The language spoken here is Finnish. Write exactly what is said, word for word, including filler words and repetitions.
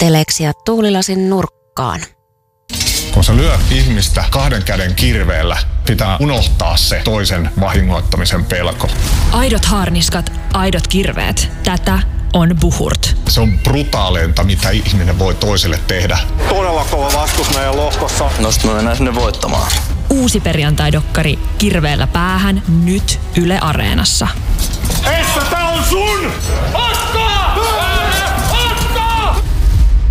teleksiä tuulilasin nurkkaan. Kun sä lyöt ihmistä kahden käden kirveellä, pitää unohtaa se toisen vahingoittamisen pelko. Aidot haarniskat, aidot kirveet. Tätä on Buhurt. Se on brutaaleinta, mitä ihminen voi toiselle tehdä. Todella kova vastus meidän lohkossa. Nosta me mennään sinne voittamaan. Uusi perjantai-dokkari Kirveellä päähän nyt Yle Areenassa. Essa, tää on sun! Ot!